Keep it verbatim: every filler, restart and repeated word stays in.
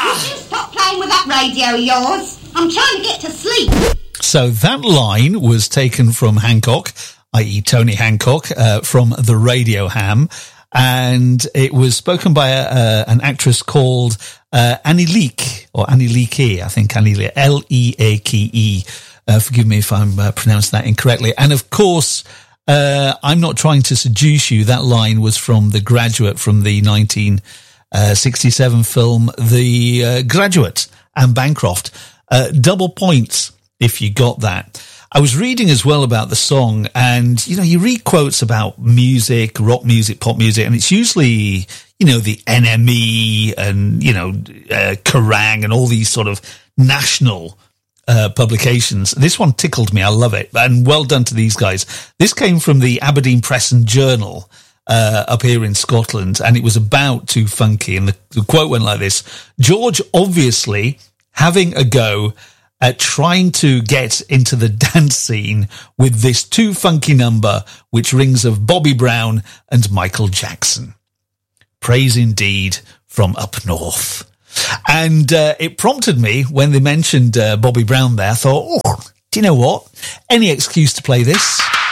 Could you stop playing with that radio of yours? I'm trying to get to sleep. So that line was taken from Hancock, that is. Tony Hancock, uh, from the Radio Ham. And it was spoken by a, uh, an actress called uh, Annie Leake, or Annie Leake, I think Annie Leake, L E A K E. Uh, forgive me if I'm uh, pronouncing that incorrectly. And of course, uh, I'm not trying to seduce you. That line was from The Graduate, from the nineteen sixty-seven film The uh, Graduate, Anne Bancroft. Uh, double points if you got that. I was reading as well about the song, and, you know, you read quotes about music, rock music, pop music, and it's usually, you know, the N M E and, you know, uh, Kerrang and all these sort of national uh, publications. This one tickled me. I love it. And well done to these guys. This came from the Aberdeen Press and Journal uh, up here in Scotland, and it was about Too Funky. And the, the quote went like this: George obviously having a go at trying to get into the dance scene with this Too Funky number, which rings of Bobby Brown and Michael Jackson. Praise indeed from up north. And uh, it prompted me when they mentioned uh, Bobby Brown there. I thought, oh, do you know what? Any excuse to play this.